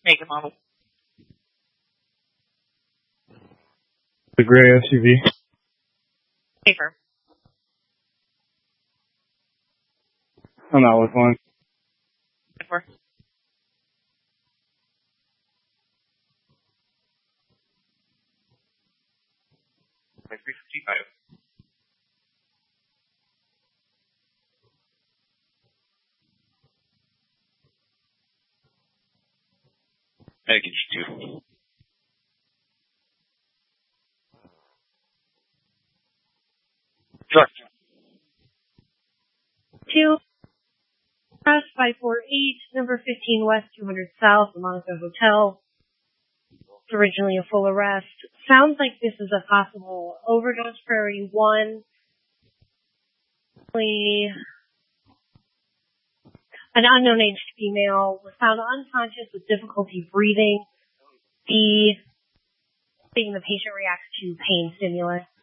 Make a model. The gray SUV. Paper. I'm not with one. Paper. Like 355. I can just do. Sure. 2, Cross 548, number 15 West 200 South, the Monaco Hotel. It's originally a full arrest. Sounds like this is a possible overdose. Prairie 1. An unknown aged female was found unconscious with difficulty breathing. The patient reacts to pain stimulus.